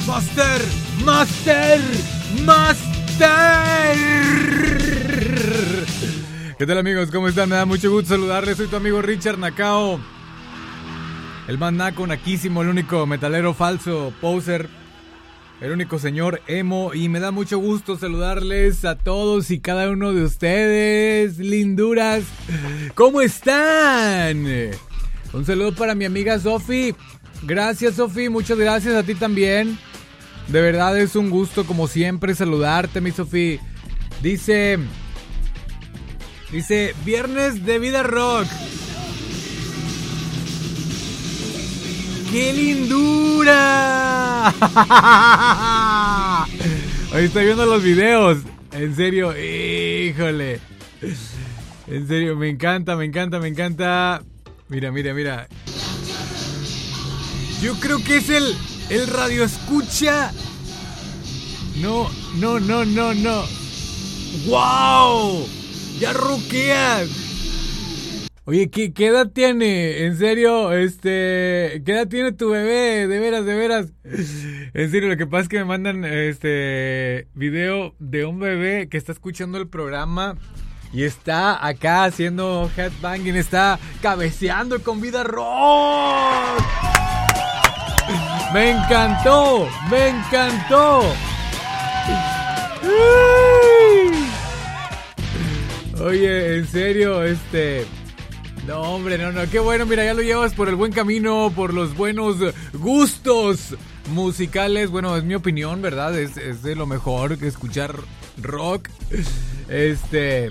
Master, Master, Master. ¿Qué tal, amigos? ¿Cómo están? Me da mucho gusto saludarles. Soy tu amigo Richard Nakao, el más naco, naquísimo, el único metalero falso, poser, el único señor emo. Y me da mucho gusto saludarles a todos y cada uno de ustedes, linduras. ¿Cómo están? Un saludo para mi amiga Sofi. Gracias, Sofi, muchas gracias a ti también. De verdad es un gusto, como siempre, saludarte, mi Sofi. Dice, viernes de vida rock. ¡Qué lindura! Hoy estoy viendo los videos. En serio, híjole. En serio, me encanta. Mira. Yo creo que es el radio escucha. No. ¡Wow! ¡Ya rockeas! Oye, ¿qué edad tiene? En serio, ¿qué edad tiene tu bebé? De veras. En serio, lo que pasa es que me mandan video de un bebé que está escuchando el programa y está acá haciendo headbanging, está cabeceando con vida rock. Me encantó. Oye, en serio, no, hombre, no, qué bueno, mira, ya lo llevas por el buen camino, por los buenos gustos musicales. Bueno, es mi opinión, ¿verdad? Es de lo mejor que escuchar rock. Desde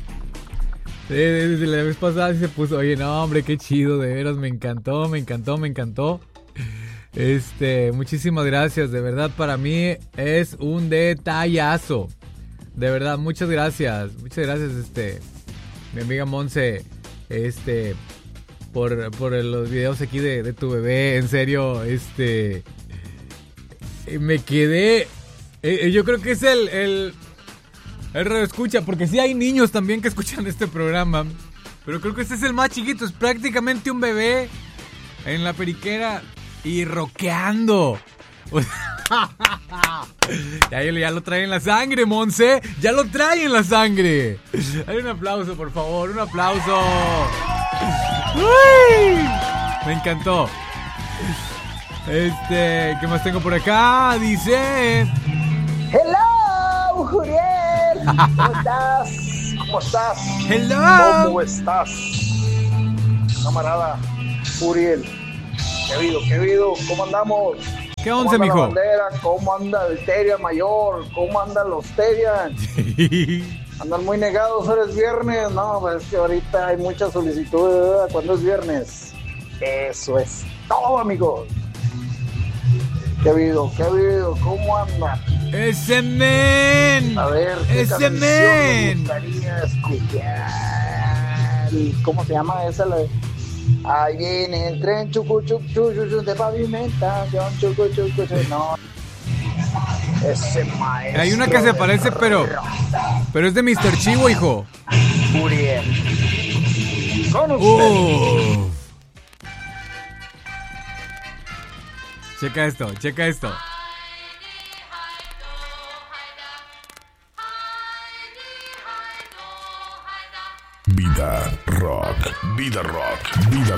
la vez pasada se puso, oye, no, hombre, qué chido, de veras, me encantó. Muchísimas gracias, de verdad, para mí es un detallazo. De verdad, muchas gracias, mi amiga Monse, por los videos aquí de tu bebé. En serio, me quedé, yo creo que es el radio escucha, porque sí hay niños también que escuchan este programa, pero creo que este es el más chiquito, es prácticamente un bebé en la periquera y rockeando. Ya lo trae en la sangre, Monse. Ya lo trae en la sangre. Hay un aplauso, por favor. Un aplauso. ¡Uy! Me encantó. ¿Qué más tengo por acá? Dice: hello, Juriel. ¿Cómo estás? Hello. ¿Cómo estás, camarada Juriel? ¿Qué habido? ¿Cómo andamos? ¿Qué once, mijo? ¿Cómo anda la bandera? ¿Cómo anda el Terian Mayor? ¿Cómo andan los Terian? Andan muy negados, ahora es viernes. No, pues es que ahorita hay mucha solicitud, ¿verdad? ¿Cuándo es viernes? Eso es todo, amigos. ¿Qué ha habido? ¿Cómo andan? ¡Ese men! A ver, ¿qué ¡ese canción men! me gustaría escuchar? ¿Cómo se llama esa? Ahí viene el tren, chucu, de pavimentación, chucu. No. Ese maestro. Hay una que se parece, pero es de Mr. Chivo, hijo. Uriel. Con usted. Checa esto. Vida rock.